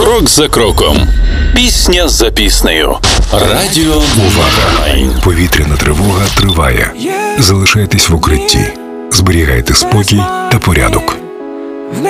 Крок за кроком. Пісня за піснею. Радіо Увага. Повітряна тривога триває. Залишайтесь в укритті. Зберігайте спокій та порядок.